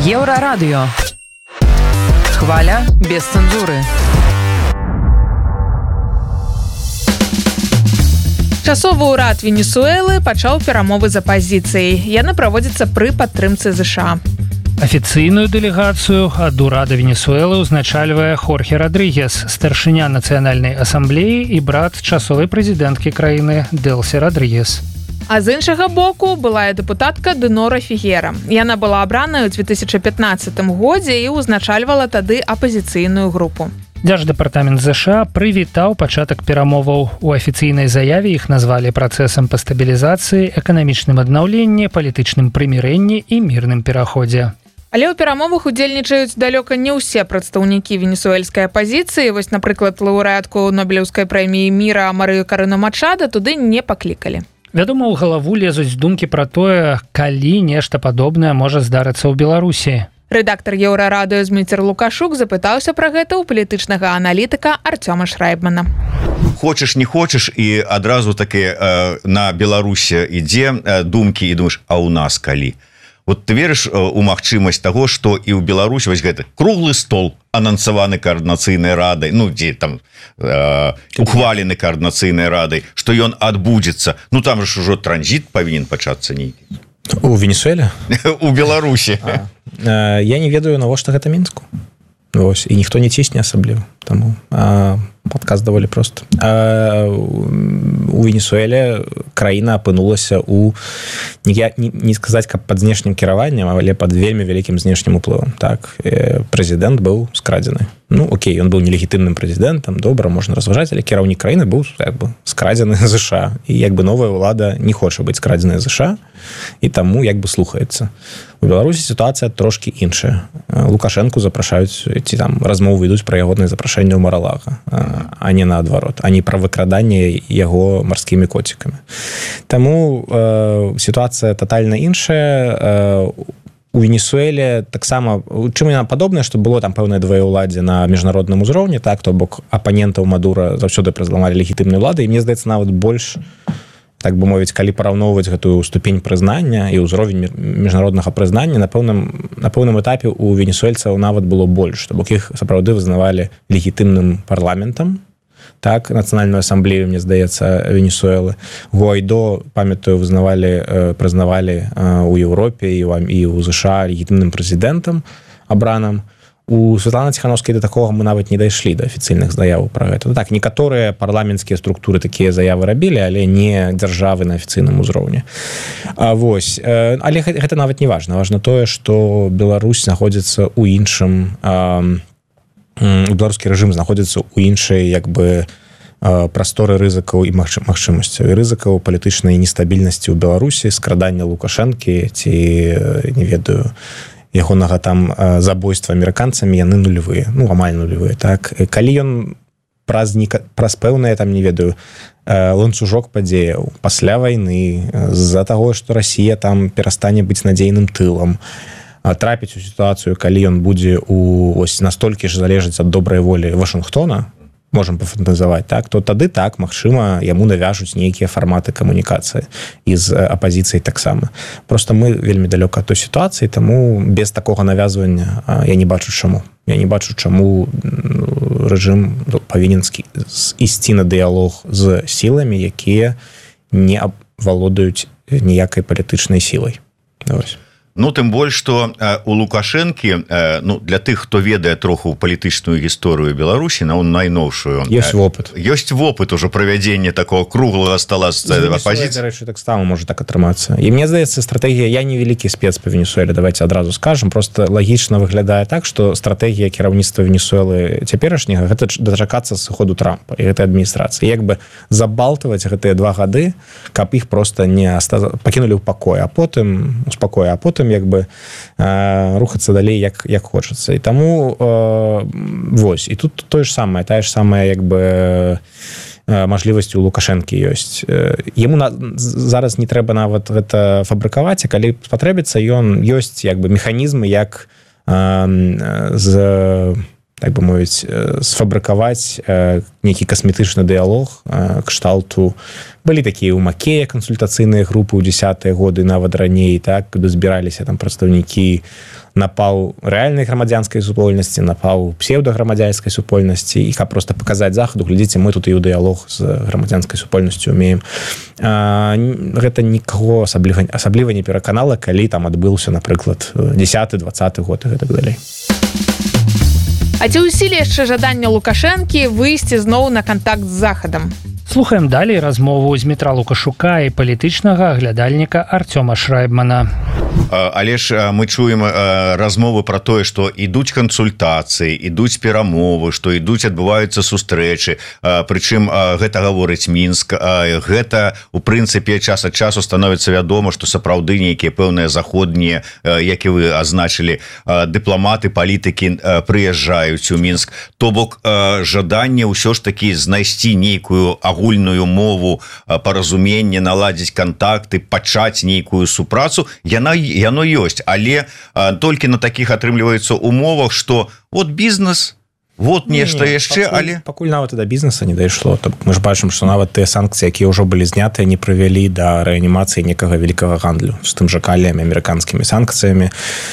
Еўрарадыё. Хваля без цэнзуры. Часовы ўрад Венесуэлы пачаў перамовы з апазіцыяй. Яны праводзяцца пры падтрымцы ЗША. Афіцыйную дэлегацыю ад урада Венесуэлы ўзначальвае Хорхе Родригес, старшыня нацыянальнай асамблеі і брат часовай прэзідэнткі краіны Дэлсі Родригес. А з іншага боку былая дэпутатка Дынора Фігера. Яна была абраная ў 2015 годзе і ўзначальвала тады апазіцыйную групу. Дзярждэпартамент ЗША прывітаў пачатак перамоваў. У афіцыйнай заяве іх назвалі працэсам па стабілізацыі, эканамічным аднаўленні, палітычным прымірэнні і мірным пераходзе. Але ў перамовах удзельнічаюць далёка не ўсе прадстаўнікі венесуэльскай апазіцыі. Вось, напрыклад, лаўрэатку Нобелеўскай прэміі міра Марыю Карыну Мачада туды не паклікалі. Вядома, у галаву лезуць думкі пра тое, калі нешта падобнае можа здарыцца ў Беларусі. Рэдактар Еўрарадыё Зміцер Лукашук запытаўся пра гэта ў палітычнага аналітыка Артёма Шрайбмана. Хочаш, не хочаш, і адразу такі на Беларусі ідзе думкі і думаеш, а ў нас калі? Вот ты верыш у магчымасць таго, што і ў Беларусі вось гэты круглы стол анансаваны каардынацыйнай радай, ну дзе там ухвалены каардынацыйнай радай, што ён адбудзецца. Ну там ж ужо транзіт павінен пачацца нейкі. У Венесуэле? У Беларусі. Я не ведаю, навошта гэта Мінску. Вось, і ніхто не цісне асабліва. Таму падказ даволі проста. У Венесуэле краіна апынулася у не сказаць, каб пад знешнім кіраваннем, але пад вельмі вялікім знешнім уплывам. Так, прэзідэнт быў скрадзены. Ну, окей, ён быў нелегітымным прэзідэнтам, добра, можна разважаць, але кіраўнік краіны быў скрадзены ЗША. І новая ўлада не хоча быць скрадзеная ЗША, і таму слухаецца. У Беларусі сітуацыя трошкі іншая. Лукашэнку запрашаюць, ці там размовы ідуць пра ягонае запрашэнне ў Мар-а-Лага, а не наадварот, а не пра выкраданне яго марскімі коцікамі. Таму сітуацыя татальна іншая. У Венесуэле таксама, чым яна падобная, што было там пэўнае двоеўладдзе на міжнародным узроўні, так, то бок апанентаў Мадура заўсёды прызламалі легітымнай улады, і мне здаецца, нават больш, так бы мовіць, калі параўноўваць гэтую ступень прызнання і ўзровень міжнароднага прызнання, на пэўным этапе у венесуэльцаў нават было больш, то бок іх сапраўды вызнавалі легітымным парламентам, так, нацыянальную асамблею, мне здаецца, Венесуэлы. Гуайдо, памятаю, прызнавалі у Еўропе і ў ЗША легітымным прэзідэнтам абраным. У Святланы Ціхановскай да такога мы нават не дайшлі да афіцыйных заяваў пра гэта. Так, некаторыя парламенцкія структуры такія заявы рабілі, але не дзяржавы на афіцыйным узроўні. Вось. Але гэта нават не важна. Важна тое, што Беларусь знаходзіцца ў іншым... беларускі рэжым знаходзіцца ў іншай прасторы рызыкаў і магчымасцяў. І рызыкаў палітычнай нестабільнасці ў Беларусі, скрадання Лукашэнкі ці, не ведаю, ягонага там забойства амерыканцамі, яны нулевыя, ну, амаль нулевыя. Так? Калі ён праз пэўнае, там, не ведаю, ланцужок падзеяў пасля вайны, з-за таго, што Расія там перастане быць надзейным тылам, трапіць у сітуацыю, калі ён будзе настолькі ж залежыць ад добрай волі Вашынгтона, можам пафантазаваць, так, то тады так, магчыма, яму навяжуць нейкія фарматы камунікацыі і з апазіцыяй таксама. Просто мы вельмі далёка ад той сітуацыі, таму без такога навязвання я не бачу чаму. Я не бачу, чаму рэжым павінен ісці на дыялог з сіламі, якія не валодаюць ніякай палітычнай сілай. Давай. Ну, тым больш, што у Лукашэнкі, ну, для тых, хто ведае троху палітычную гісторыю Беларусі, найноўшую... Ёсць вопыт. Ёсць вопыт ужо правядзення такого круглага стола з апазіцыі. Дарэчы, таксама можа так атрымацца. І мне здаецца, стратэгія... Я не вялікі спец па Венесуэле, давайте адразу скажам, просто лагічна выглядае так, што стратэгія кіраўніцтва Венесуэлы цяперашняга гэта дачакацца сыходу Трампа і гэтай адміністрацыі. Як бы забалтаваць гэтыя 2 гады, каб іх проста не пакінулі ў пакоі, а потым рухацца далей як хочацца. І таму вось, і тут тая ж самая мажлівасць у Лукашэнкі ёсць. Яму зараз не трэба нават гэта фабрыкаваць, а калі спатрэбіцца, ён ёсць механізмы, як так бы мовіць сфабрыкаваць нейкі касметычны дыялог кшталту. Былі такія ў Макея кансультацыйныя групы ў 10-е годы, нават раней, так, куды збіраліся там прадстаўнікі напаў рэальнай грамадзянскай супольнасці, напаў псеўдаграмадзянскай супольнасці, і каб проста паказаць захаду, глядзіце, мы тут і ў дыялог з грамадзянскай супольнасцю умеем. Гэта нікаго асабліва не пераканала, калі там адбыўся, напрыклад, 10-20 год і гэтак далей. А ці ў сіле яшчэ жаданне Лукашэнкі выйсці зноў на кантакт з захадам? Слухаем далей размову з Дмітра Лукашука і палітычнага аглядальніка Артёма Шрайбмана. Але ж мы чуем размовы про тое, што ідуць кансультацыі, ідуць перамовы, што ідуць, адбываюцца сустрэчы. Прычым гэта гаворыць Мінск. Гэта, у прынцыпе, час ад часу становіцца вядома, што сапраўды нейкія пэўныя заходнія, як і вы азначылі, дыпламаты, палітыкі прыязджаюць у Мінск. То бок жаданне ўсё ж такі знайсці нейкую агульную мову, паразуменне, наладзіць кантакты, пачаць нейкую супрацу, яно ёсць, але толькі на такіх атрымліваецца умовах, што вот бізнес, вот нешта яшчэ, але пакуль нават і да бізнеса не дайшло. Мы ж бачым, што нават тыя санкцыі, якія ўжо былі знятыя, не прывялі да рэанімацыі некага вялікага гандлю з тым жа каліямі, амерыканскімі санкцыямі.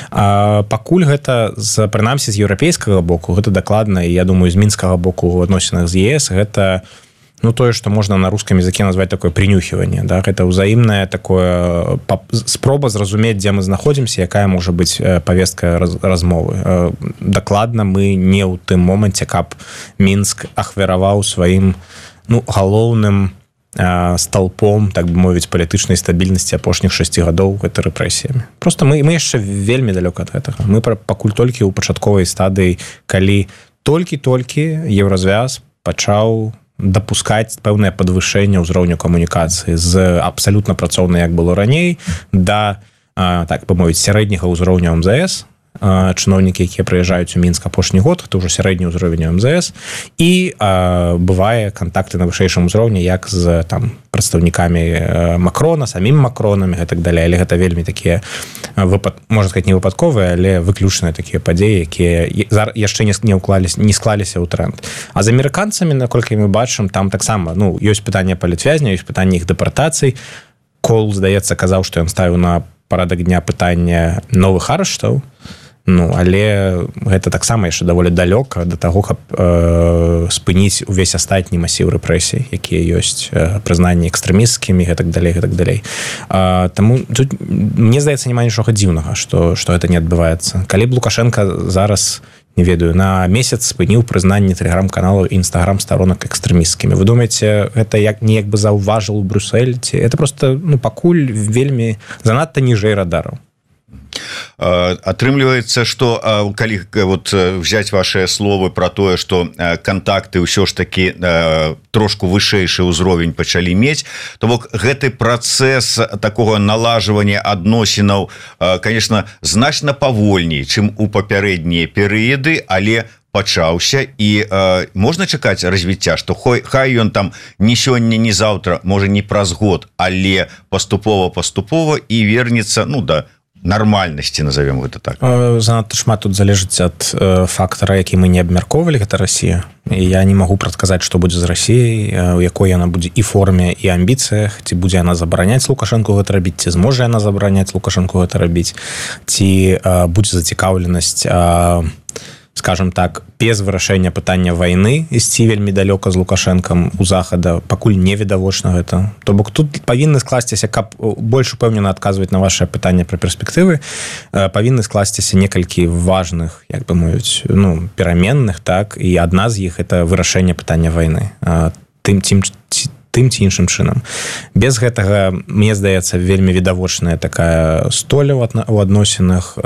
Пакуль гэта, прынамсі, з еўрапейскага боку, гэта дакладна, і я думаю, з мінскага боку ў адносінах з ЕС, гэта тое, што можна на рускім языке назваць такое прынюхіванне, да? Гэта ўзаемнае такое спроба зразумець, дзе мы знаходзімся, якая можа быць павестка размовы. Дакладна мы не ў тым моманце, каб Мінск ахвяраваў сваім галоўным столпом, так бы мовіць, палітычнай стабільнасці апошніх 6 гадоў гэта рэпрэсіямі. Просто мы яшчэ вельмі далёка ад гэтага. Мы пакуль толькі ў пачатковай стадыі, калі толькі еўразвяз пачаў дапускаць пэўнае падвышэнне ўзроўню камунікацыі з абсалютна працоўнай, як было раней, да, так бы мовіць, сярэдняга ўзроўню МЗС. Чыноўнікі, якія прыязджаюць у Мінск апошні год, гэта ўжо сярэдні ўзровень МЗС, і бывае кантакты на вышэйшым узроўні, як з там прадстаўнікамі Макрона, самім Макронамі, гэтак далей. Але гэта вельмі такія, можна сказаць, не выпадковыя, але выключныя такія падзеі, якія яшчэ не склаліся ў тренд. А з амерыканцамі, наколькі мы бачым, там таксама ёсць пытанне палітвязня, ёсць пытанне іх дэпартацый. Кол, здаецца, казаў, што ён ставіў на парадак дня пытання новых арыштаў. Але гэта таксама яшчэ даволі далёка да таго, каб спыніць увесь астатні масіў рэпрэсій, якія ёсць, прызнанні экстрэмісцкімі, гэтак далей. Таму тут, мне здаецца, няма нічога дзіўнага, што гэта не адбываецца. Калі б Лукашенка зараз, не ведаю, на месяц спыніў прызнанне тэлеграм-каналаў і інстаграм-старонак экстрэмісцкімі, вы думаеце, гэта неяк бы заўважыў Брюссель? Гэта проста, пакуль вельмі занадта ніжэй радараў. Атрымліваецца, што калі взять ваши словы про тое, што кантакты ўсё ж таки трошку вышэйшы ўзровень пачалі мець, то бок гэты працэс такого налажвання адносінаў, конечно, значна павольней, чым у папярэднія перыяды, але пачаўся, і можна чакаць развіцця, што хай ён там не сёння, не заўтра, можа не праз год, але паступова і вернецца, да нармальнасці, назовем гэта так. Занадта шмат тут залежыць ад фактара, які мы не абмяркоўвалі, гэта Расія. І я не магу прадказаць, што будзе з Расіяй, у якой яна будзе і форме, і амбіцыях, ці будзе яна забараняць Лукашэнку гэта рабіць, ці зможа яна забараняць Лукашэнку гэта рабіць, ці будзе зацікаўленасць, скажем так, без вырашэння пытання вайны ісці вельмі далёка з Лукашэнкам у захада, пакуль невідавочна гэта. То бок тут павінны скласціся, каб больш упэўнена адказваць на вашае пытанне пра перспектывы, павінны скласціся некалькі важных, як бы мовіць, пераменных, так, і адна з іх это вырашэнне пытання вайны. Тым ці іншым чынам. Без гэтага, мне здаецца, вельмі відавочная такая столя ў адносінах,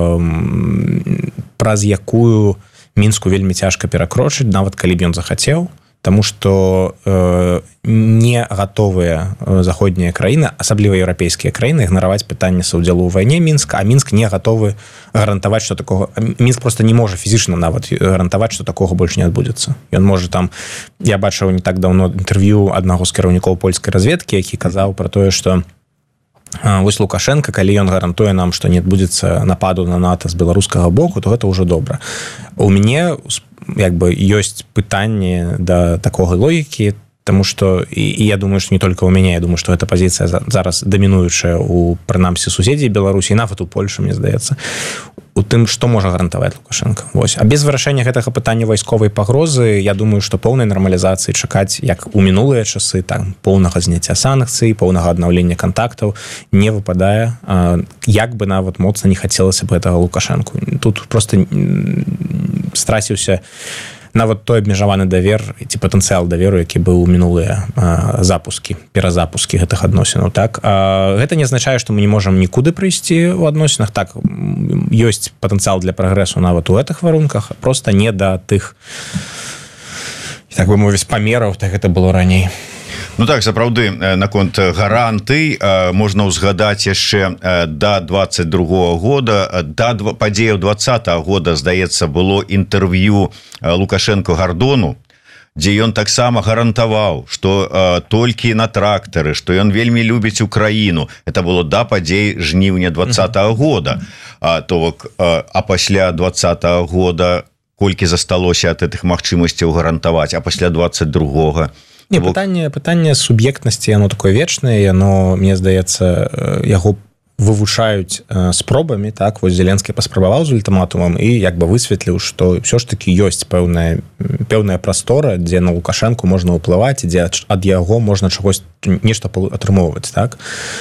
праз якую Мінску вельмі цяжка перакрочыць, нават калі б ён захацеў, таму што не гатовыя заходнія краіны, асабліва еўрапейскія краіны, ігнараваць пытанне саўдзелу ў вайне Мінска, а Мінск не гатовы гарантаваць, што такога... Мінск просто не можа фізічна нават гарантаваць, што такога больш не адбудзецца. Ён можа там... Я бачыў не так даўно інтэрв'ю аднаго з кіраўнікоў польскай разведкі, які казаў пра тое, што вось Лукашенко, калі ён гарантуе нам, што не адбудзецца нападу на НАТО з беларускага боку, то гэта ўжо добра. У мяне як бы ёсць пытанне да такога логікі, Потому что, и я думаю, что не только у меня, я думаю, что эта позиция зараз доминующая у, принамсі, суседей Беларусі і нават у Польшы, мне здаецца, у тым, што можа гарантаваць Лукашенко. Вось. А без вырашэння гэтага пытання вайсковай пагрозы, я думаю, што поўнай нармалізацыі чакаць, як у мінулыя часы, там, поўнага зняцця санкцый, поўнага аднаўлення кантактаў не выпадае, як бы нават моцна не хацелася б гэтага Лукашенку. Тут просто страціўся нават той абмежаваны давер ці патэнцыял даверу, які быў у мінулыя запускі, перазапускі гэтых адносінаў. Так? Гэта не азначае, што мы не можам нікуды прыйсці ў адносінах. Так, ёсць патэнцыял для прагрэсу нават у гэтых варунках, проста не да тых, так бы мовіць, памераў, так гэта было раней. Ну так, сапраўды, наконт гарантый можна ўзгадаць яшчэ да 22-го года, да падзеяў 20-го года, здаецца, было інтэрв'ю Лукашенко Гордону, дзе ён таксама гарантаваў, што толькі на трактары, што ён вельмі любіць Украіну. Это было да падзей жніўня 20-го года. А пасля 20-го года колькі засталося ад гэтых магчымасцяў гарантаваць, а пасля 22-го? Не, пытанне суб'ектнасці, яно такое вечнае, яно, мне здаецца, яго вывучаюць спробамі, так, вось Зеленскі паспрабаваў з ультыматумам і як бы высветліў, што ўсё ж такі ёсць пэўная прастора, дзе на Лукашенку можна ўплываць, дзе ад яго можна чагось, нешта атрымоўваць, так,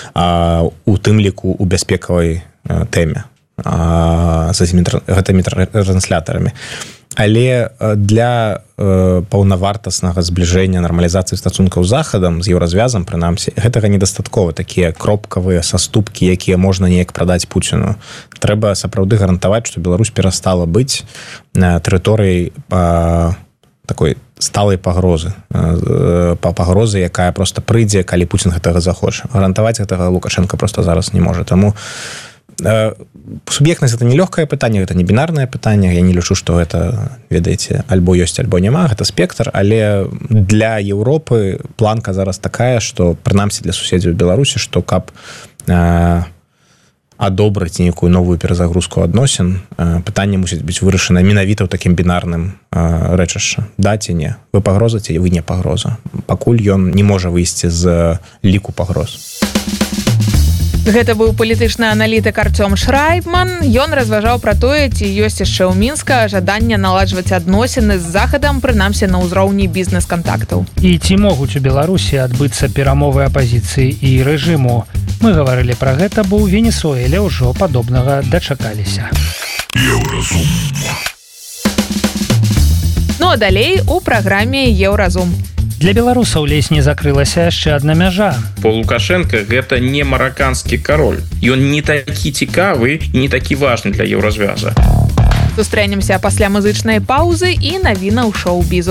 у тым ліку у бяспекавай тэме з гэтымі транслятарамі. Але для паўнавартаснага збліжэння, нармалізацыі стасункаў з Захадам, з еўразвязам, прынамсі, гэтага недастаткова. Такія кропкавыя саступкі, якія можна неяк прадаць Пуціну. Трэба сапраўды гарантаваць, што Беларусь перастала быць тэрыторыяй такой сталай пагрозы. Пагрозы, якая проста прыйдзе, калі Пуцін гэтага захоча. Гарантаваць гэтага Лукашенко проста зараз не можа. Таму суб'ектнасць — это не лёгкае пытанне, гэта не бінарнае пытанне. Я не лічу, што гэта, ведаеце, альбо ёсць, альбо няма, гэта спектр, але для Еўропы планка зараз такая, што прынамсі для суседзяў Беларусі, што каб адобрыць нейкую новую перазагрузку адносін, пытанне мусіць быць вырашана менавіта ў такім бінарным рэчышча. Да ці не? Вы пагроза ці вы не пагроза? Пакуль ён не можа выйсці з ліку пагроз. Гэта быў палітычны аналітык Артём Шрайбман. Ён разважаў пра тое, ці ёсць яшчэ ў Мінска жаданне наладжваць адносіны з Захадам, прынамсі на ўзроўні бізнес-кантактаў. І ці могуць у Беларусі адбыцца перамовы апазіцыі і рэжыму? Мы гаварылі пра гэта, бо ў Венесуэле ўжо падобнага дачакаліся. Еўразум. Ну а далей у праграме Еўразум. Для беларусаў ледзь не закрылася яшчэ адна мяжа. По Лукашенко гэта не мараканскі кароль. Ён не такі цікавы і не такі важны для еўразвяза. Сустрэнемся пасля музычнай паўзы і навінаў шоу-бізу.